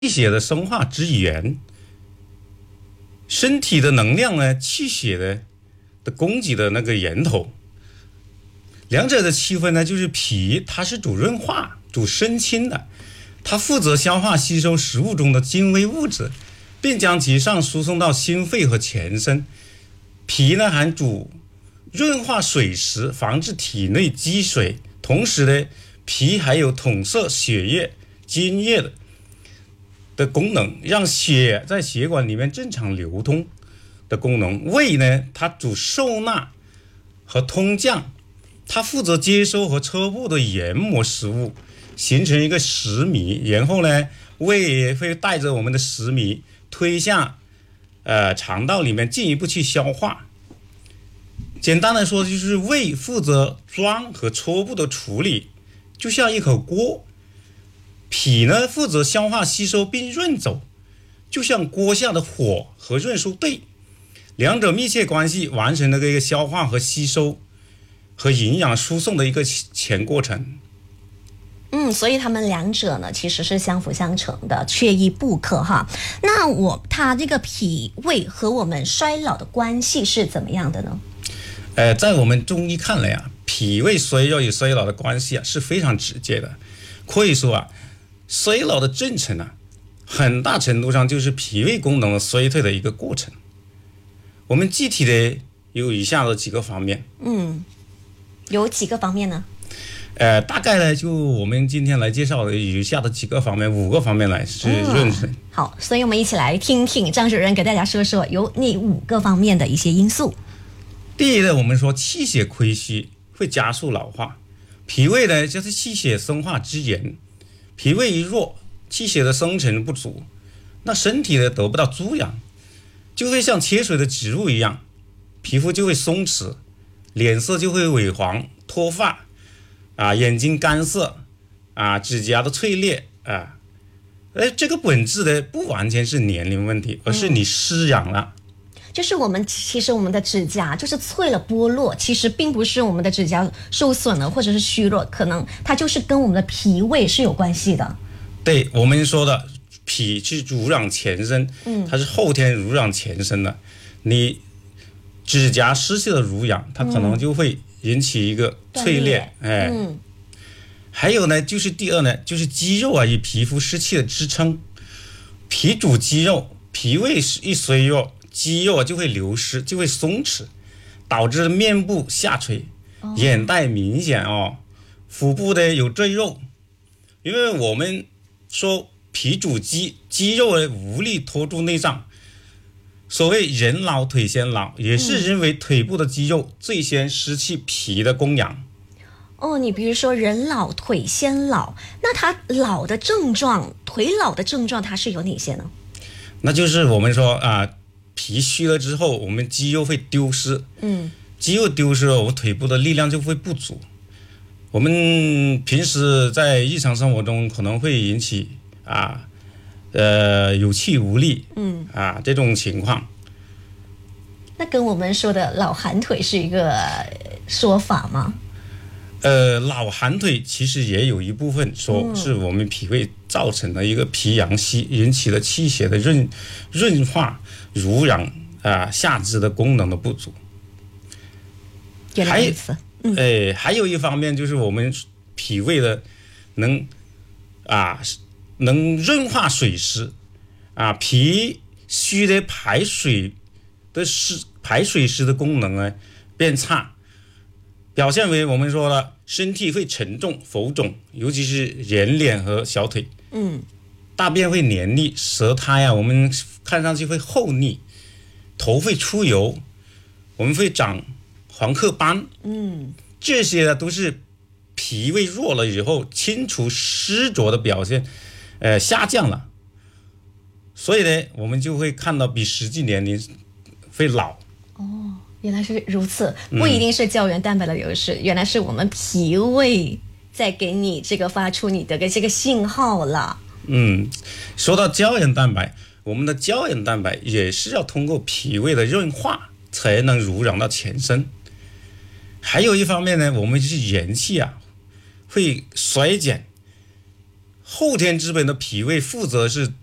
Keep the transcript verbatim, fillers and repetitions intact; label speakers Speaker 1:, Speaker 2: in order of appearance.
Speaker 1: 气血的生化之源，身体的能量呢，气血的的供给的那个源头。两者的区分呢，就是脾它是主润化、主生清的，它负责消化吸收食物中的精微物质，并将其上输送到心肺和全身。脾呢还主润化水湿，防止体内积水，同时呢，脾还有统摄血液、津液的的功能，让血在血管里面正常流通的功能。胃呢，它主受纳和通降，它负责接收和车部的研磨食物，形成一个食糜，然后呢，胃也会带着我们的食糜推向呃肠道里面，进一步去消化。简单的说，就是胃负责装和初步的处理，就像一口锅；脾呢负责消化吸收并润走，就像锅下的火和润熟对，两者密切关系，完成了这个消化和吸收和营养输送的一个全过程。
Speaker 2: 嗯，所以他们两者呢其实是相辅相成的，缺一不可哈。那我他这个脾胃和我们衰老的关系是怎么样的呢？
Speaker 1: 呃，在我们中医看来啊，脾胃衰弱与衰老的关系啊是非常直接的。可以说啊，衰老的进程啊，很大程度上就是脾胃功能的衰退的一个过程。我们具体的有以下的几个方面。
Speaker 2: 嗯，有几个方面呢？
Speaker 1: 呃，大概呢，就我们今天来介绍的以下的几个方面，五个方面来是认识、嗯。
Speaker 2: 好，所以我们一起来听听张主任给大家说说有哪五个方面的一些因素。
Speaker 1: 第一呢，我们说气血亏虚会加速老化，脾胃呢就是气血生化之源，脾胃一弱，气血的生成不足，那身体呢得不到滋养，就会像缺水的植物一样，皮肤就会松弛，脸色就会萎黄、脱发啊，眼睛干涩啊，指甲的脆裂啊，哎，这个本质呢不完全是年龄问题，而是你失养了。
Speaker 2: 嗯，就是我们其实我们的指甲就是脆了剥落，其实并不是我们的指甲受损了或者是虚弱，可能它就是跟我们的脾胃是有关系的。
Speaker 1: 对，我们说的脾是濡养全身，嗯，它是后天濡养全身的，你指甲失去了濡养，它可能就会引起一个脆裂，嗯、哎、嗯，还有呢，就是第二呢，就是肌肉啊与皮肤失去了支撑，脾主肌肉，脾胃一衰弱，肌肉就会流失，就会松弛，导致面部下垂，哦、眼袋明显哦，腹部的有赘肉，因为我们说脾主肌，肌肉无力托住内脏，所谓人老腿先老，也是因为腿部的肌肉最先失去脾的供养。
Speaker 2: 哦，你比如说人老腿先老，那他老的症状，腿老的症状它是有哪些呢？
Speaker 1: 那就是我们说啊、呃，脾虚了之后，我们肌肉会丢失，嗯，肌肉丢失了，我们腿部的力量就会不足。我们平时在日常生活中可能会引起啊，呃，有气无力，嗯，啊这种情况。
Speaker 2: 那跟我们说的老寒腿是一个说法吗？
Speaker 1: 呃，老寒腿其实也有一部分说是我们脾胃造成的一个脾阳虚引起的气血的润润化、濡养啊下肢的功能的不足。
Speaker 2: 原来如此。
Speaker 1: 嗯、哎，还有一方面就是我们脾胃的能啊能润化水湿啊，脾虚的排水的湿排水湿的功能呢变差。表现为我们说了，身体会沉重、浮肿，尤其是人脸和小腿。嗯，大便会黏腻，舌苔啊，我们看上去会厚腻，头会出油，我们会长黄褐斑。嗯，这些呢都是脾胃弱了以后，清除湿浊的表现，呃，下降了。所以呢，我们就会看到比实际年龄会老。
Speaker 2: 哦。原来是如此，不一定是胶原蛋白的流失，嗯、原来是我们脾胃在给你这个发出你的这个信号了。
Speaker 1: 嗯，说到胶原蛋白，我们的胶原蛋白也是要通过脾胃的润化才能濡养到全身。还有一方面呢，我们就是元气啊会衰减，后天之本的脾胃负责是